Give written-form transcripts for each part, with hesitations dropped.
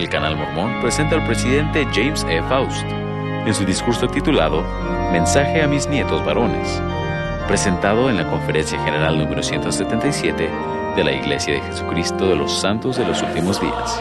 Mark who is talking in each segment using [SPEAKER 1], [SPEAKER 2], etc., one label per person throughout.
[SPEAKER 1] El Canal Mormón presenta al presidente James E. Faust en su discurso titulado Mensaje a mis nietos varones, presentado en la Conferencia General número 177 de la Iglesia de Jesucristo de los Santos de los Últimos Días.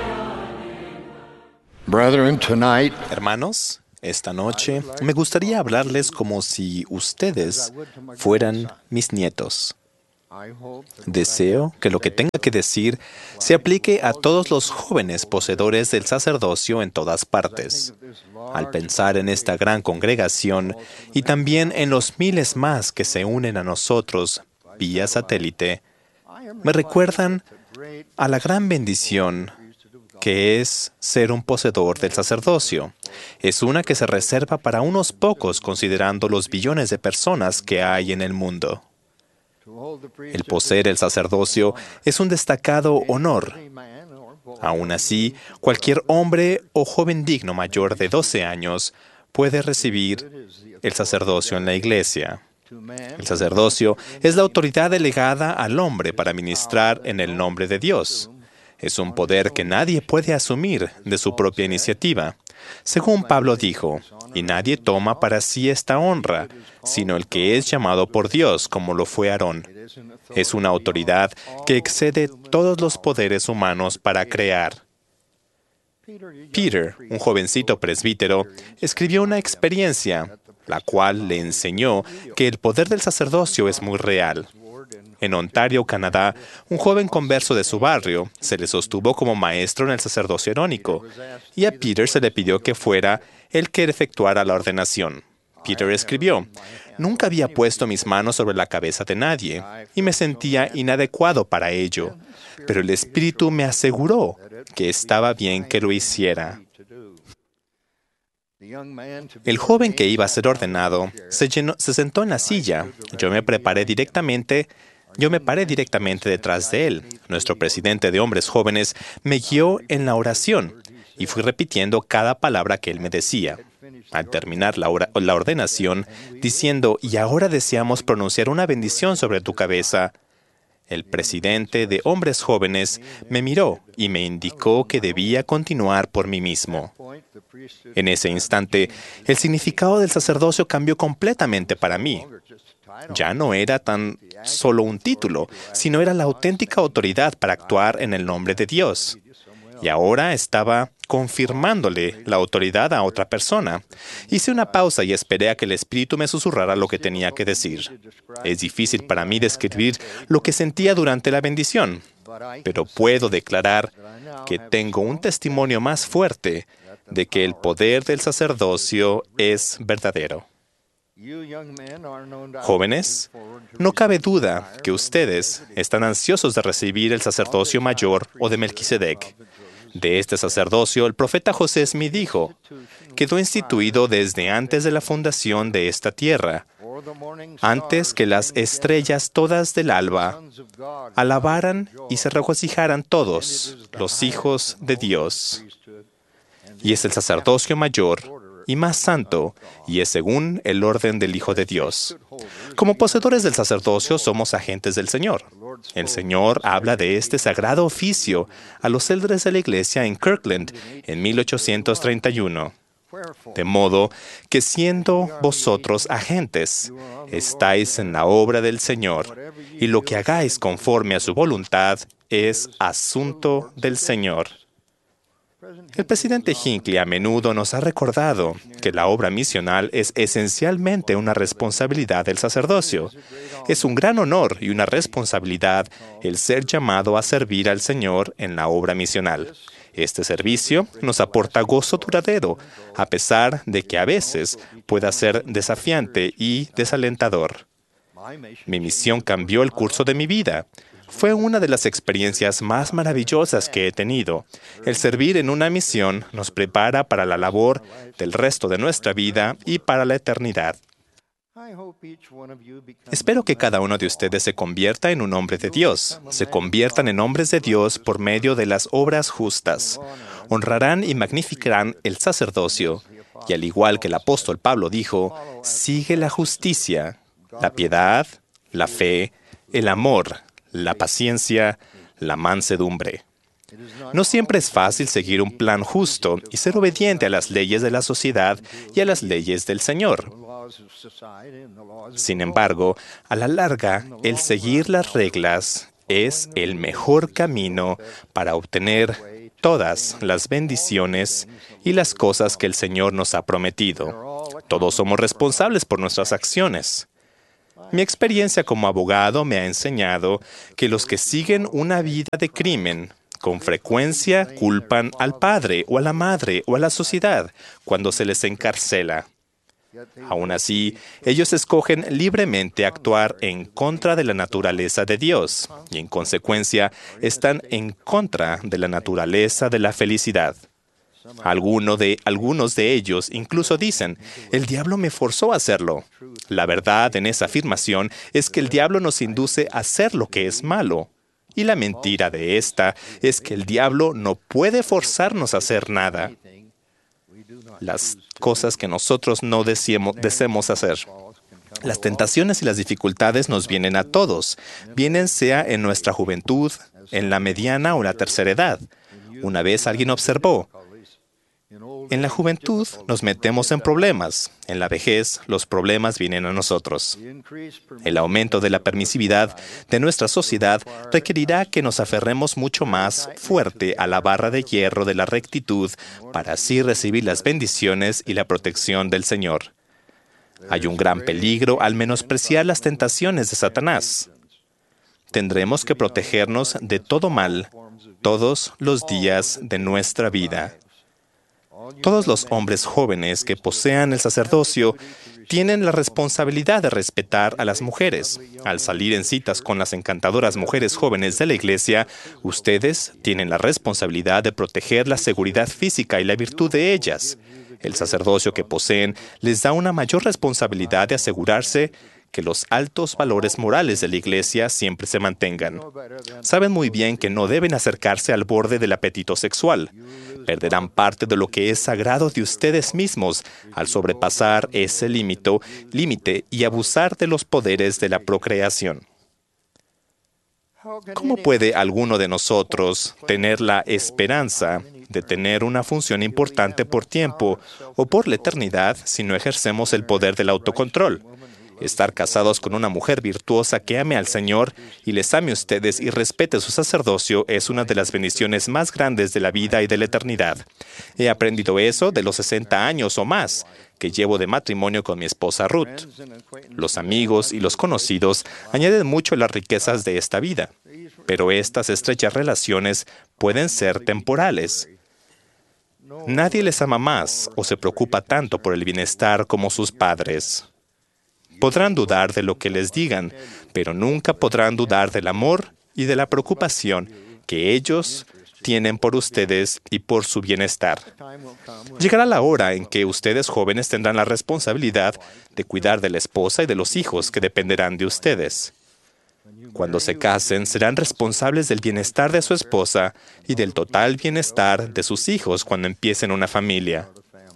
[SPEAKER 2] Hermanos, esta noche me gustaría hablarles como si ustedes fueran mis nietos. Deseo que lo que tenga que decir se aplique a todos los jóvenes poseedores del sacerdocio en todas partes. Al pensar en esta gran congregación y también en los miles más que se unen a nosotros vía satélite, me recuerdan a la gran bendición que es ser un poseedor del sacerdocio. Es una que se reserva para unos pocos considerando los billones de personas que hay en el mundo. El poseer el sacerdocio es un destacado honor. Aún así, cualquier hombre o joven digno mayor de 12 años puede recibir el sacerdocio en la iglesia. El sacerdocio es la autoridad delegada al hombre para ministrar en el nombre de Dios. Es un poder que nadie puede asumir de su propia iniciativa. Según Pablo dijo, y nadie toma para sí esta honra, sino el que es llamado por Dios, como lo fue Aarón. Es una autoridad que excede todos los poderes humanos para crear. Peter, un jovencito presbítero, escribió una experiencia, la cual le enseñó que el poder del sacerdocio es muy real. En Ontario, Canadá, un joven converso de su barrio se le sostuvo como maestro en el sacerdocio arónico, y a Peter se le pidió que fuera el que efectuara la ordenación. Peter escribió, «Nunca había puesto mis manos sobre la cabeza de nadie, y me sentía inadecuado para ello, pero el Espíritu me aseguró que estaba bien que lo hiciera». El joven que iba a ser ordenado se sentó en la silla. Yo me paré directamente detrás de él. Nuestro presidente de hombres jóvenes me guió en la oración y fui repitiendo cada palabra que él me decía. Al terminar la ordenación, diciendo, «Y ahora deseamos pronunciar una bendición sobre tu cabeza», el presidente de hombres jóvenes me miró y me indicó que debía continuar por mí mismo. En ese instante, el significado del sacerdocio cambió completamente para mí. Ya no era tan solo un título, sino era la auténtica autoridad para actuar en el nombre de Dios. Y ahora estaba confirmándole la autoridad a otra persona. Hice una pausa y esperé a que el Espíritu me susurrara lo que tenía que decir. Es difícil para mí describir lo que sentía durante la bendición, pero puedo declarar que tengo un testimonio más fuerte de que el poder del sacerdocio es verdadero. Jóvenes, no cabe duda que ustedes están ansiosos de recibir el sacerdocio mayor o de Melquisedec. De este sacerdocio, el profeta José Smith dijo, quedó instituido desde antes de la fundación de esta tierra, antes que las estrellas todas del alba alabaran y se regocijaran todos los hijos de Dios. Y es el sacerdocio mayor y más santo, y es según el orden del Hijo de Dios. Como poseedores del sacerdocio somos agentes del Señor. El Señor habla de este sagrado oficio a los líderes de la iglesia en Kirkland en 1831. De modo que siendo vosotros agentes, estáis en la obra del Señor, y lo que hagáis conforme a su voluntad es asunto del Señor. El presidente Hinckley a menudo nos ha recordado que la obra misional es esencialmente una responsabilidad del sacerdocio. Es un gran honor y una responsabilidad el ser llamado a servir al Señor en la obra misional. Este servicio nos aporta gozo duradero, a pesar de que a veces pueda ser desafiante y desalentador. Mi misión cambió el curso de mi vida. Fue una de las experiencias más maravillosas que he tenido. El servir en una misión nos prepara para la labor del resto de nuestra vida y para la eternidad. Espero que cada uno de ustedes se convierta en un hombre de Dios. Se conviertan en hombres de Dios por medio de las obras justas. Honrarán y magnificarán el sacerdocio. Y al igual que el apóstol Pablo dijo, sigue la justicia, la piedad, la fe, el amor, la paciencia, la mansedumbre. No siempre es fácil seguir un plan justo y ser obediente a las leyes de la sociedad y a las leyes del Señor. Sin embargo, a la larga, el seguir las reglas es el mejor camino para obtener todas las bendiciones y las cosas que el Señor nos ha prometido. Todos somos responsables por nuestras acciones. Mi experiencia como abogado me ha enseñado que los que siguen una vida de crimen con frecuencia culpan al padre o a la madre o a la sociedad cuando se les encarcela. Aún así, ellos escogen libremente actuar en contra de la naturaleza de Dios y, en consecuencia, están en contra de la naturaleza de la felicidad. Algunos de ellos incluso dicen, el diablo me forzó a hacerlo. La verdad en esa afirmación es que el diablo nos induce a hacer lo que es malo. Y la mentira de esta es que el diablo no puede forzarnos a hacer nada. Las cosas que nosotros no deseemos hacer. Las tentaciones y las dificultades nos vienen a todos, vienen sea en nuestra juventud, en la mediana o la tercera edad. Una vez alguien observó, en la juventud nos metemos en problemas, en la vejez los problemas vienen a nosotros. El aumento de la permisividad de nuestra sociedad requerirá que nos aferremos mucho más fuerte a la barra de hierro de la rectitud para así recibir las bendiciones y la protección del Señor. Hay un gran peligro al menospreciar las tentaciones de Satanás. Tendremos que protegernos de todo mal todos los días de nuestra vida. Todos los hombres jóvenes que posean el sacerdocio tienen la responsabilidad de respetar a las mujeres. Al salir en citas con las encantadoras mujeres jóvenes de la iglesia, ustedes tienen la responsabilidad de proteger la seguridad física y la virtud de ellas. El sacerdocio que poseen les da una mayor responsabilidad de asegurarse que los altos valores morales de la iglesia siempre se mantengan. Saben muy bien que no deben acercarse al borde del apetito sexual. Perderán parte de lo que es sagrado de ustedes mismos al sobrepasar ese límite y abusar de los poderes de la procreación. ¿Cómo puede alguno de nosotros tener la esperanza de tener una función importante por tiempo o por la eternidad si no ejercemos el poder del autocontrol? Estar casados con una mujer virtuosa que ame al Señor y les ame a ustedes y respete su sacerdocio es una de las bendiciones más grandes de la vida y de la eternidad. He aprendido eso de los 60 años o más que llevo de matrimonio con mi esposa Ruth. Los amigos y los conocidos añaden mucho a las riquezas de esta vida, pero estas estrechas relaciones pueden ser temporales. Nadie les ama más o se preocupa tanto por el bienestar como sus padres. Podrán dudar de lo que les digan, pero nunca podrán dudar del amor y de la preocupación que ellos tienen por ustedes y por su bienestar. Llegará la hora en que ustedes jóvenes tendrán la responsabilidad de cuidar de la esposa y de los hijos que dependerán de ustedes. Cuando se casen, serán responsables del bienestar de su esposa y del total bienestar de sus hijos cuando empiecen una familia.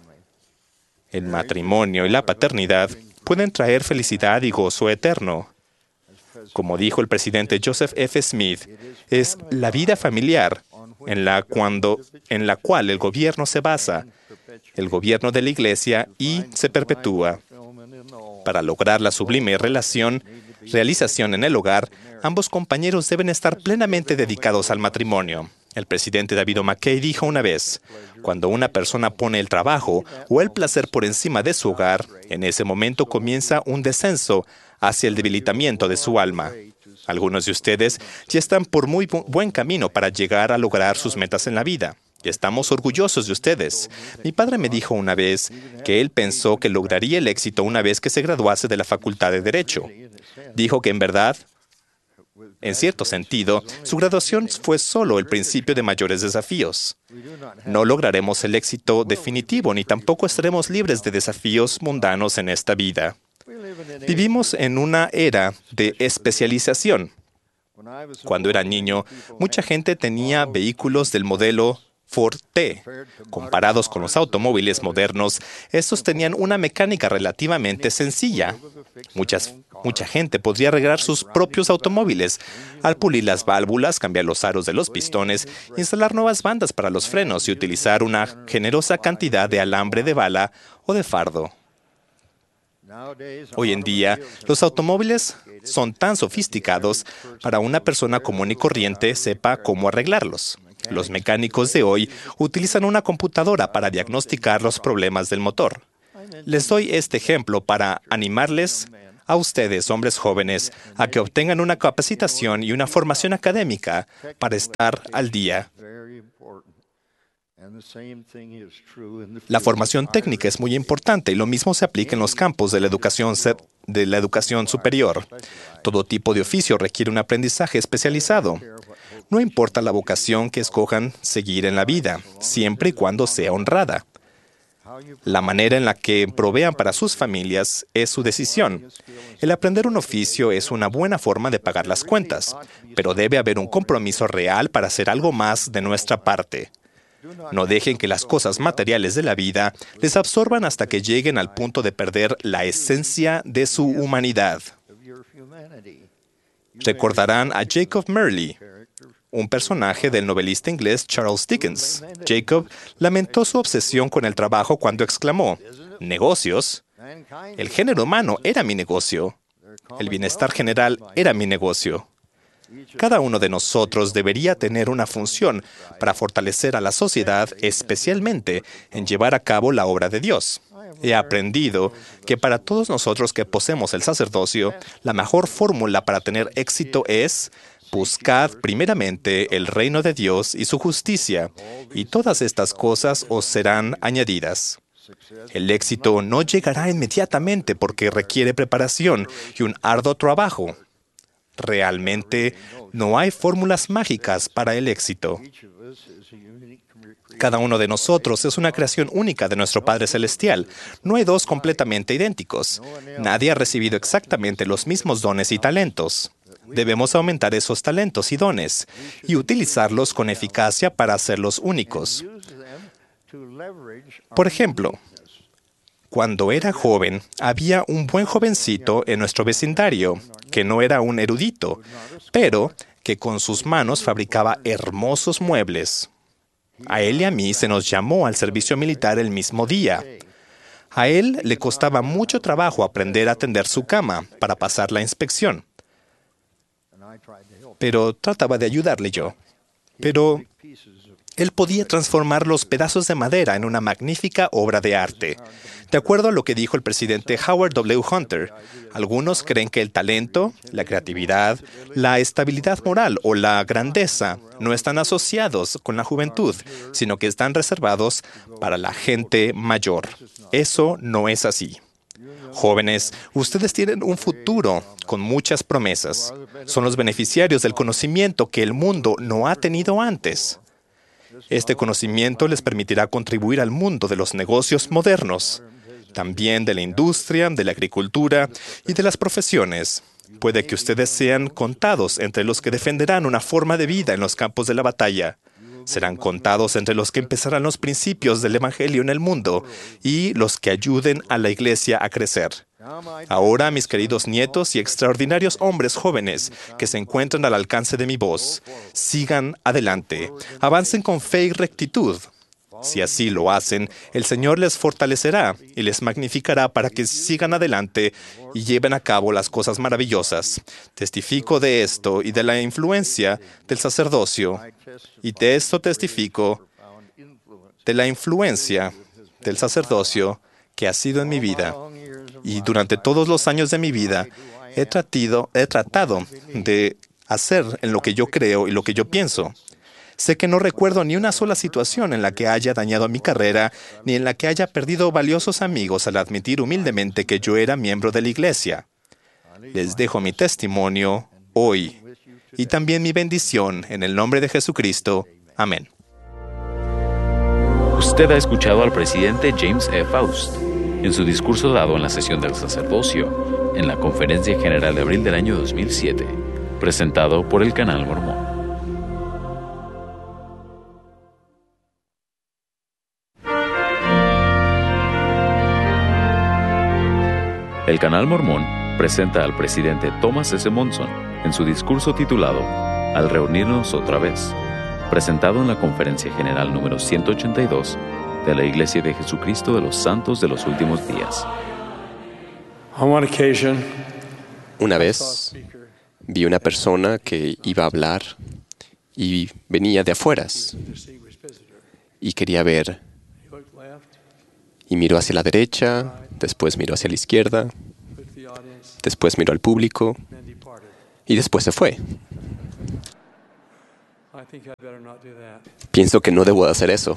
[SPEAKER 2] El matrimonio y la paternidad pueden traer felicidad y gozo eterno. Como dijo el presidente Joseph F. Smith, es la vida familiar en la cual el gobierno se basa, el gobierno de la iglesia y se perpetúa. Para lograr la sublime realización en el hogar, ambos compañeros deben estar plenamente dedicados al matrimonio. El presidente David O. McKay dijo una vez, cuando una persona pone el trabajo o el placer por encima de su hogar, en ese momento comienza un descenso hacia el debilitamiento de su alma. Algunos de ustedes ya están por muy buen camino para llegar a lograr sus metas en la vida. Y estamos orgullosos de ustedes. Mi padre me dijo una vez que él pensó que lograría el éxito una vez que se graduase de la Facultad de Derecho. Dijo que en verdad, en cierto sentido, su graduación fue solo el principio de mayores desafíos. No lograremos el éxito definitivo ni tampoco estaremos libres de desafíos mundanos en esta vida. Vivimos en una era de especialización. Cuando era niño, mucha gente tenía vehículos del modelo Ford T. Comparados con los automóviles modernos, estos tenían una mecánica relativamente sencilla. Mucha gente podría arreglar sus propios automóviles al pulir las válvulas, cambiar los aros de los pistones, instalar nuevas bandas para los frenos y utilizar una generosa cantidad de alambre de bala o de fardo. Hoy en día, los automóviles son tan sofisticados para una persona común y corriente sepa cómo arreglarlos. Los mecánicos de hoy utilizan una computadora para diagnosticar los problemas del motor. Les doy este ejemplo para animarles a ustedes, hombres jóvenes, a que obtengan una capacitación y una formación académica para estar al día. La formación técnica es muy importante y lo mismo se aplica en los campos de la educación superior. Todo tipo de oficio requiere un aprendizaje especializado. No importa la vocación que escojan seguir en la vida, siempre y cuando sea honrada. La manera en la que provean para sus familias es su decisión. El aprender un oficio es una buena forma de pagar las cuentas, pero debe haber un compromiso real para hacer algo más de nuestra parte. No dejen que las cosas materiales de la vida les absorban hasta que lleguen al punto de perder la esencia de su humanidad. Recordarán a Jacob Marley, un personaje del novelista inglés Charles Dickens. Jacob lamentó su obsesión con el trabajo cuando exclamó: «¿Negocios? El género humano era mi negocio. El bienestar general era mi negocio». Cada uno de nosotros debería tener una función para fortalecer a la sociedad, especialmente en llevar a cabo la obra de Dios. He aprendido que para todos nosotros que poseemos el sacerdocio, la mejor fórmula para tener éxito es: buscad primeramente el reino de Dios y su justicia, y todas estas cosas os serán añadidas. El éxito no llegará inmediatamente porque requiere preparación y un arduo trabajo. Realmente, no hay fórmulas mágicas para el éxito. Cada uno de nosotros es una creación única de nuestro Padre Celestial. No hay dos completamente idénticos. Nadie ha recibido exactamente los mismos dones y talentos. Debemos aumentar esos talentos y dones y utilizarlos con eficacia para hacerlos únicos. Por ejemplo, cuando era joven, había un buen jovencito en nuestro vecindario que no era un erudito, pero que con sus manos fabricaba hermosos muebles. A él y a mí se nos llamó al servicio militar el mismo día. A él le costaba mucho trabajo aprender a tender su cama para pasar la inspección, pero trataba de ayudarle yo. Pero él podía transformar los pedazos de madera en una magnífica obra de arte. De acuerdo a lo que dijo el presidente Howard W. Hunter, algunos creen que el talento, la creatividad, la estabilidad moral o la grandeza no están asociados con la juventud, sino que están reservados para la gente mayor. Eso no es así. Jóvenes, ustedes tienen un futuro con muchas promesas. Son los beneficiarios del conocimiento que el mundo no ha tenido antes. Este conocimiento les permitirá contribuir al mundo de los negocios modernos, también de la industria, de la agricultura y de las profesiones. Puede que ustedes sean contados entre los que defenderán una forma de vida en los campos de la batalla. Serán contados entre los que empezarán los principios del Evangelio en el mundo y los que ayuden a la iglesia a crecer. Ahora, mis queridos nietos y extraordinarios hombres jóvenes que se encuentran al alcance de mi voz, sigan adelante, avancen con fe y rectitud. Si así lo hacen, el Señor les fortalecerá y les magnificará para que sigan adelante y lleven a cabo las cosas maravillosas. Testifico de esto y de la influencia del sacerdocio, y de esto testifico de la influencia del sacerdocio que ha sido en mi vida. Y durante todos los años de mi vida he tratado de hacer en lo que yo creo y lo que yo pienso. Sé que no recuerdo ni una sola situación en la que haya dañado mi carrera, ni en la que haya perdido valiosos amigos al admitir humildemente que yo era miembro de la iglesia. Les dejo mi testimonio hoy y también mi bendición en el nombre de Jesucristo. Amén.
[SPEAKER 1] Usted ha escuchado al presidente James E. Faust en su discurso dado en la sesión del sacerdocio en la Conferencia General de abril del año 2007, presentado por el Canal Mormón. El Canal Mormón presenta al presidente Thomas S. Monson en su discurso titulado Al reunirnos otra vez, presentado en la Conferencia General número 182 de la Iglesia de Jesucristo de los Santos de los Últimos Días.
[SPEAKER 3] Una vez vi una persona que iba a hablar y venía de afueras y quería ver, y miró hacia la derecha, después miró hacia la izquierda, después miró al público y después se fue. Pienso que no debo hacer eso.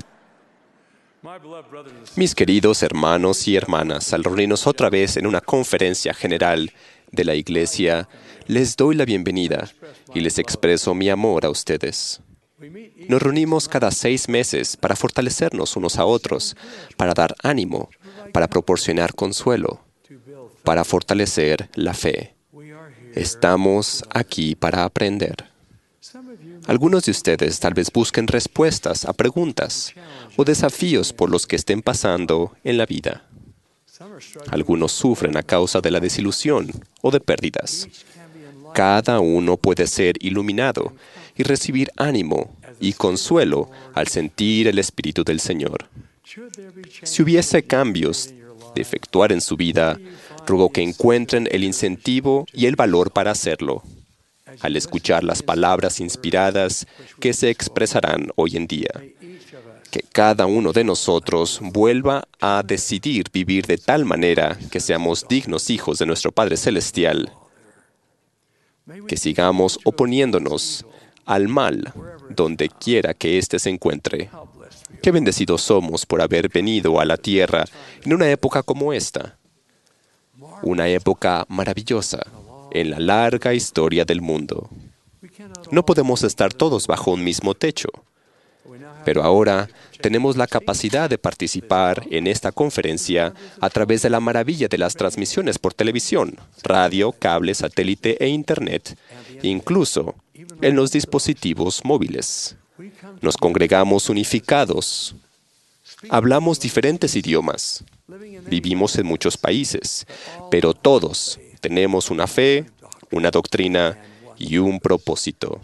[SPEAKER 3] Mis queridos hermanos y hermanas, al reunirnos otra vez en una conferencia general de la Iglesia, les doy la bienvenida y les expreso mi amor a ustedes. Nos reunimos cada 6 meses para fortalecernos unos a otros, para dar ánimo, para proporcionar consuelo, para fortalecer la fe. Estamos aquí para aprender. Algunos de ustedes tal vez busquen respuestas a preguntas o desafíos por los que estén pasando en la vida. Algunos sufren a causa de la desilusión o de pérdidas. Cada uno puede ser iluminado y recibir ánimo y consuelo al sentir el Espíritu del Señor. Si hubiese cambios de efectuar en su vida, ruego que encuentren el incentivo y el valor para hacerlo, al escuchar las palabras inspiradas que se expresarán hoy en día. Que cada uno de nosotros vuelva a decidir vivir de tal manera que seamos dignos hijos de nuestro Padre Celestial. Que sigamos oponiéndonos al mal donde quiera que éste se encuentre. Qué bendecidos somos por haber venido a la tierra en una época como esta. Una época maravillosa en la larga historia del mundo. No podemos estar todos bajo un mismo techo, pero ahora tenemos la capacidad de participar en esta conferencia a través de la maravilla de las transmisiones por televisión, radio, cable, satélite e Internet, incluso en los dispositivos móviles. Nos congregamos unificados. Hablamos diferentes idiomas. Vivimos en muchos países, pero todos tenemos una fe, una doctrina y un propósito.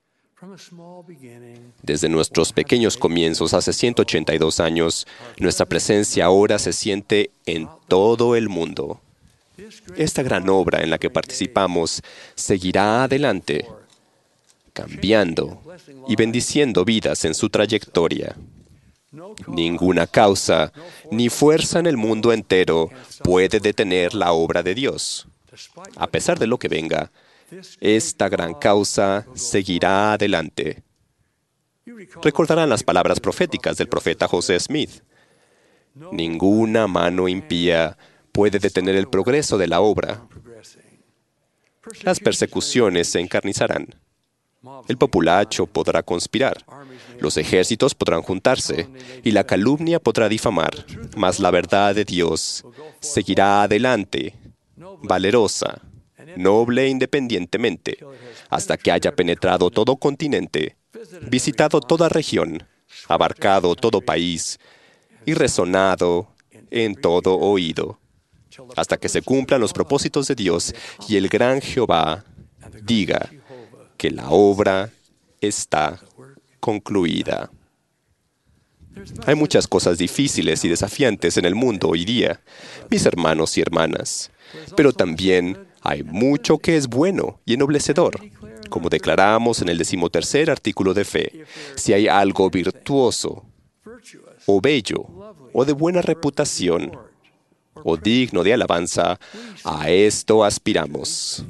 [SPEAKER 3] Desde nuestros pequeños comienzos hace 182 años, nuestra presencia ahora se siente en todo el mundo. Esta gran obra en la que participamos seguirá adelante, cambiando y bendiciendo vidas en su trayectoria. Ninguna causa ni fuerza en el mundo entero puede detener la obra de Dios. A pesar de lo que venga, esta gran causa seguirá adelante. Recordarán las palabras proféticas del profeta José Smith. Ninguna mano impía puede detener el progreso de la obra. Las persecuciones se encarnizarán. El populacho podrá conspirar, los ejércitos podrán juntarse, y la calumnia podrá difamar, mas la verdad de Dios seguirá adelante, valerosa, noble e independientemente, hasta que haya penetrado todo continente, visitado toda región, abarcado todo país y resonado en todo oído, hasta que se cumplan los propósitos de Dios y el gran Jehová diga que la obra está concluida. Hay muchas cosas difíciles y desafiantes en el mundo hoy día, mis hermanos y hermanas, pero también hay mucho que es bueno y ennoblecedor. Como declaramos en el 13º artículo de fe, si hay algo virtuoso, o bello, o de buena reputación, o digno de alabanza, a esto aspiramos.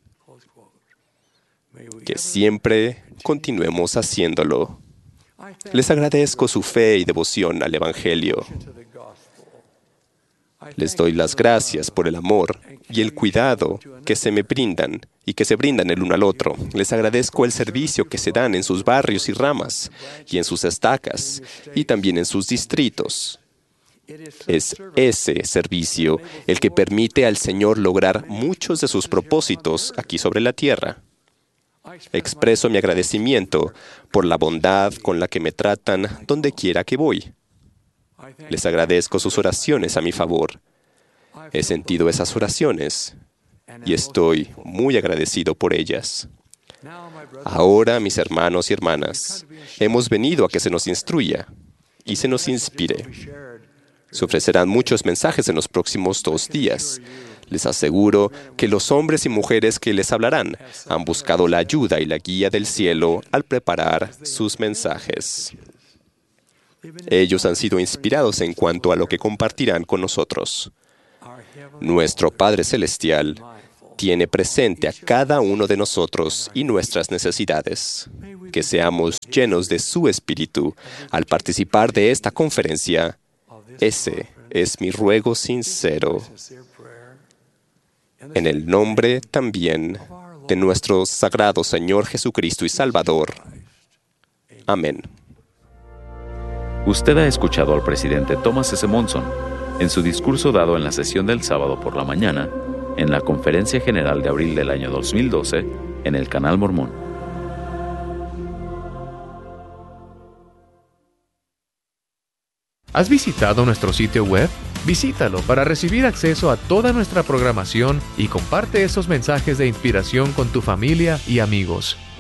[SPEAKER 3] Que siempre continuemos haciéndolo. Les agradezco su fe y devoción al Evangelio. Les doy las gracias por el amor y el cuidado que se me brindan y que se brindan el uno al otro. Les agradezco el servicio que se dan en sus barrios y ramas, y en sus estacas, y también en sus distritos. Es ese servicio el que permite al Señor lograr muchos de sus propósitos aquí sobre la tierra. Expreso mi agradecimiento por la bondad con la que me tratan donde quiera que voy. Les agradezco sus oraciones a mi favor. He sentido esas oraciones y estoy muy agradecido por ellas. Ahora, mis hermanos y hermanas, hemos venido a que se nos instruya y se nos inspire. Se ofrecerán muchos mensajes en los próximos 2 días. Les aseguro que los hombres y mujeres que les hablarán han buscado la ayuda y la guía del cielo al preparar sus mensajes. Ellos han sido inspirados en cuanto a lo que compartirán con nosotros. Nuestro Padre Celestial tiene presente a cada uno de nosotros y nuestras necesidades. Que seamos llenos de su Espíritu al participar de esta conferencia. Ese es mi ruego sincero. En el nombre también de nuestro sagrado Señor Jesucristo y Salvador. Amén.
[SPEAKER 1] Usted ha escuchado al presidente Thomas S. Monson en su discurso dado en la sesión del sábado por la mañana en la Conferencia General de abril del año 2012 en el Canal Mormón.
[SPEAKER 4] ¿Has visitado nuestro sitio web? Visítalo para recibir acceso a toda nuestra programación y comparte esos mensajes de inspiración con tu familia y amigos.